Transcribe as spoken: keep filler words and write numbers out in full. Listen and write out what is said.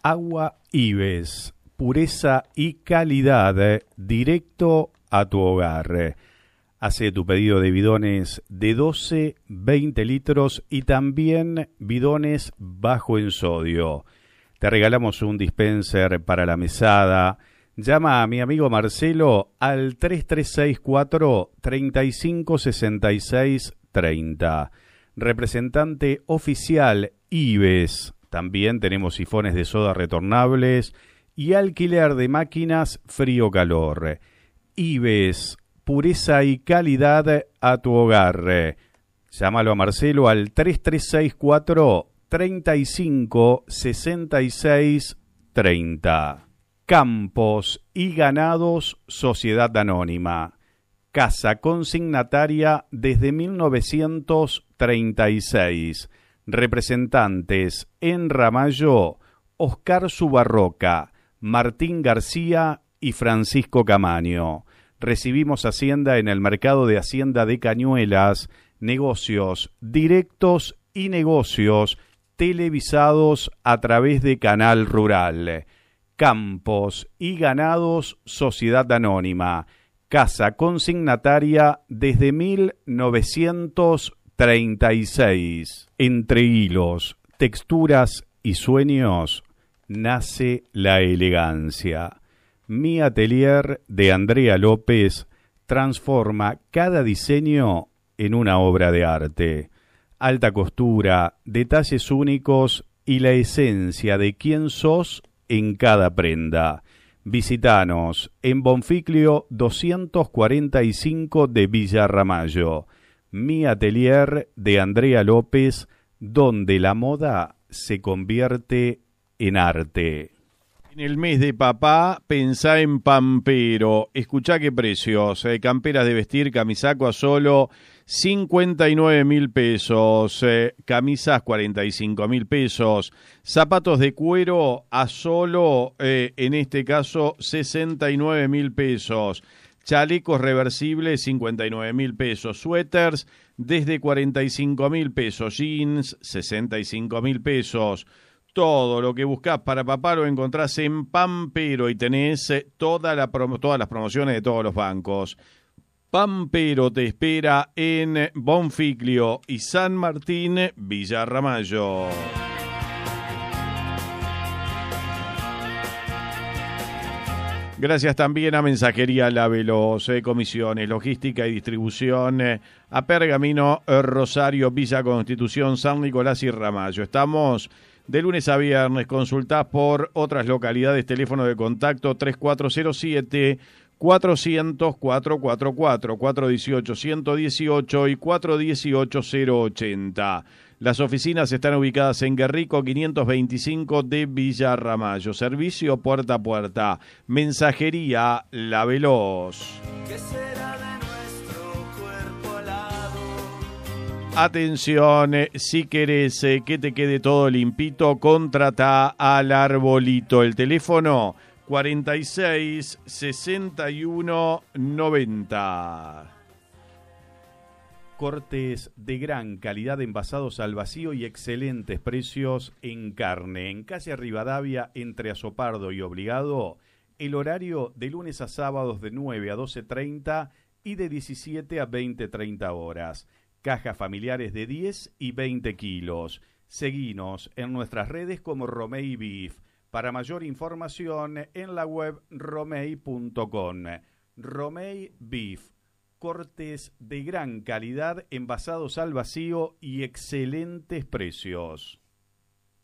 Agua Ives, pureza y calidad directo a tu hogar. Hace tu pedido de bidones de doce, veinte litros y también bidones bajo en sodio. Te regalamos un dispenser para la mesada. Llama a mi amigo Marcelo al tres tres seis cuatro, tres cinco seis seis tres cero. Representante oficial Ives. También tenemos sifones de soda retornables y alquiler de máquinas frío-calor. Ives, pureza y calidad a tu hogar. Llámalo a Marcelo al tres tres seis cuatro, tres cinco seis seis tres cero. Campos y Ganados Sociedad Anónima. Casa consignataria desde mil novecientos treinta y seis. Representantes en Ramallo, Oscar Subarroca, Martín García y Francisco Camaño. Recibimos Hacienda en el mercado de Hacienda de Cañuelas, negocios directos y negocios televisados a través de Canal Rural. Campos y Ganados Sociedad Anónima. Casa consignataria desde mil novecientos treinta y seis. Entre hilos, texturas y sueños nace la elegancia. Mi atelier de Andrea López transforma cada diseño en una obra de arte. Alta costura, detalles únicos y la esencia de quién sos en cada prenda. Visítanos en Bonficlio doscientos cuarenta y cinco de Villa Ramallo. Mi atelier de Andrea López, donde la moda se convierte en arte. En el mes de papá, pensá en Pampero. Escuchá qué precios. Eh, camperas de vestir, camisaco a solo cincuenta y nueve mil pesos. Eh, camisas cuarenta y cinco mil pesos. Zapatos de cuero a solo, eh, en este caso, sesenta y nueve mil pesos. Chalecos reversibles, cincuenta y nueve mil pesos. Suéteres desde cuarenta y cinco mil pesos. Jeans, sesenta y cinco mil pesos. Todo lo que buscás para papá lo encontrás en Pampero y tenés toda la promo, todas las promociones de todos los bancos. Pampero te espera en Bonficlio y San Martín, Villa Ramallo. Gracias también a Mensajería La Veloz, eh, comisiones, logística y distribución eh, a Pergamino, eh, Rosario, Villa Constitución, San Nicolás y Ramallo. Estamos de lunes a viernes. Consultás por otras localidades, teléfono de contacto tres cuatro cero siete, cuatro cero cero, cuatro cuatro cuatro, cuatro uno ocho, uno uno ocho y cuatro uno ocho, cero ochenta. Las oficinas están ubicadas en Guerrico quinientos veinticinco de Villa Ramallo. Servicio puerta a puerta. Mensajería La Veloz. ¿Qué será de nuestro cuerpo alado? Atención, eh, si querés eh, que te quede todo limpito, contrata al Arbolito. El teléfono cuarenta y seis, sesenta y uno, noventa. Cortes de gran calidad envasados al vacío y excelentes precios en carne. En calle Rivadavia, entre Azopardo y Obligado, el horario de lunes a sábados de nueve a doce treinta y de diecisiete a veinte treinta horas. Cajas familiares de diez y veinte kilos. Seguinos en nuestras redes como Romei Beef. Para mayor información en la web romei punto com. Romei Beef. Cortes de gran calidad envasados al vacío y excelentes precios.